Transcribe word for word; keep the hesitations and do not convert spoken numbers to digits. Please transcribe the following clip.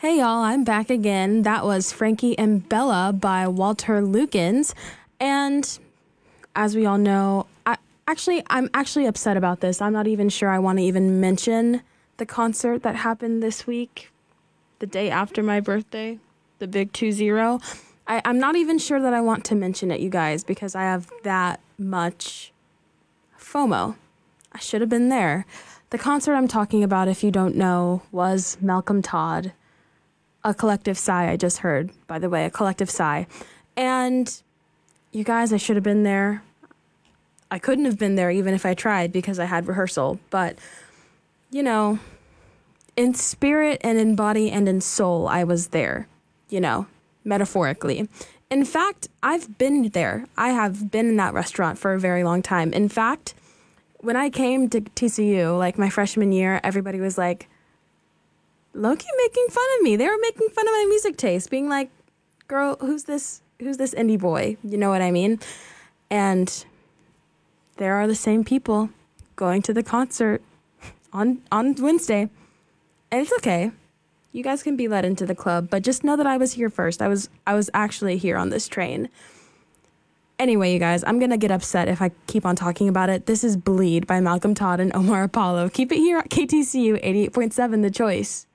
Hey y'all, I'm back again. That was Frankie and Bella by Walter Lukens. And as we all know, I actually I'm actually upset about this. I'm not even sure I want to even mention the concert that happened this week, the day after my birthday, the big two zero. I, I'm not even sure that I want to mention it, you guys, because I have that much FOMO. I should have been there. The concert I'm talking about, if you don't know, was Malcolm Todd. A collective sigh, I just heard, by the way, a collective sigh. And you guys, I should have been there. I couldn't have been there even if I tried because I had rehearsal. But, you know, in spirit and in body and in soul, I was there, you know, metaphorically. In fact, I've been there. I have been in that restaurant for a very long time. In fact, when I came to T C U, like my freshman year, everybody was like, low-key making fun of me. They were making fun of my music taste, being like, girl, who's this who's this indie boy? You know what I mean? And there are the same people going to the concert on on Wednesday. And it's okay. You guys can be let into the club, but just know that I was here first. I was I was actually here on this train. Anyway, you guys, I'm going to get upset if I keep on talking about it. This is Bleed by Malcolm Todd and Omar Apollo. Keep it here at K T C U eighty-eight point seven, The Choice.